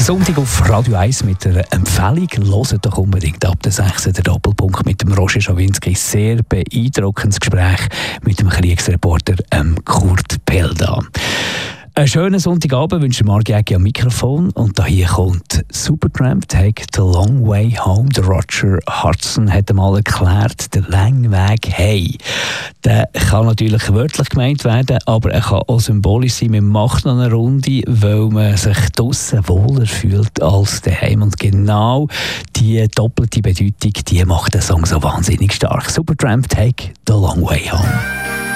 Der Sonntag auf Radio 1 mit einer Empfehlung. Hört doch unbedingt ab der 6. der Doppelpunkt mit dem Roger Schawinski. Sehr beeindruckendes Gespräch mit dem Kriegsreporter Kurt Pelda. Einen schönen Sonntagabend wünscht Marc Jäcki am Mikrofon. Und da hier kommt Supertramp, Take the Long Way Home. Der Roger Hodgson hat einmal erklärt, der lange Weg hey. Der kann natürlich wörtlich gemeint werden, aber er kann auch symbolisch sein. Man macht noch eine Runde, weil man sich draussen wohler fühlt als daheim. Und genau die doppelte Bedeutung, die macht den Song so wahnsinnig stark. Supertramp, Take the Long Way Home.